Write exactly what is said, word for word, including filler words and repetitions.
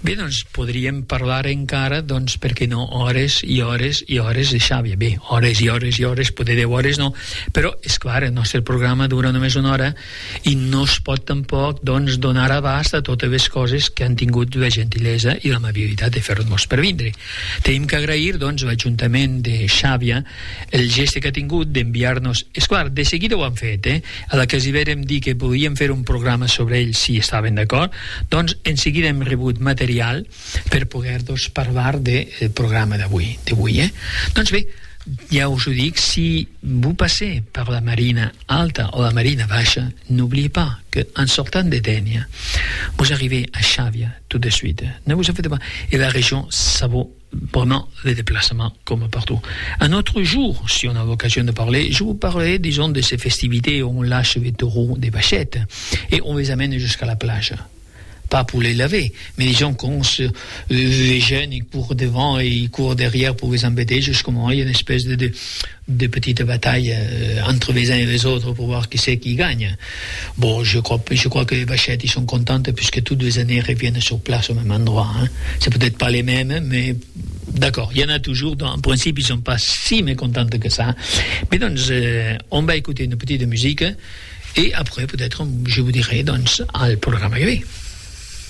Bé, doncs podríem parlar encara, doncs, per què no, hores i hores i hores de Xàbia. Bé, hores i hores i hores, poder deu hores no, però, és clar, el nostre programa dura només una hora i no es pot tampoc, doncs, donar abast a totes les coses que han tingut la gentilesa i l'amabilitat de fer-nos per vindre. Tenim que agrair, doncs, l'Ajuntament de Xàbia el gest que ha tingut d'enviar-nos... És clar, de seguida ho han fet, eh? A la que els hi vàrem dir que podíem fer un programa sobre ells si estaven d'acord, doncs, en seguida hem rebut material per poder doncs, parlar del programa d'avui, d'avui eh? Doncs bé, ja us ho dic, si vous passez par la Marina Alta o la Marina Baixa, n'oubliez pas qu'en sortant de Dénia, vous arrivez à Xàbia tout de suite. Ne vous en faites pas. Et la région, ça vaut vraiment le déplacement comme partout. Un autre jour, si on a l'occasion de parler, je vous parlerai, disons, de ces festivités où on lâche les taureaux des vachettes et on les amène jusqu'à la plage. Pas pour les laver, mais disons qu'on se, les jeunes ils courent devant et ils courent derrière pour les embêter jusqu'au moment il y a une espèce de, de, de petite bataille euh, entre les uns et les autres pour voir qui c'est qui gagne. Bon, je crois, je crois que les vachettes ils sont contentes puisque toutes les années elles reviennent sur place au même endroit. Hein. C'est peut-être pas les mêmes, mais d'accord, il y en a toujours. En principe, ils sont pas si mécontentes que ça. Mais donc, euh, on va écouter une petite musique et après peut-être je vous dirai donc, le programme arrivé.